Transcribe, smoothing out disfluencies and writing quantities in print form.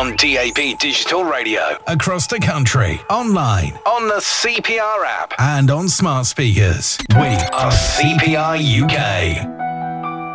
On DAB Digital Radio. Across the country. Online. On the CPR app. And on smart speakers. We are CPR UK.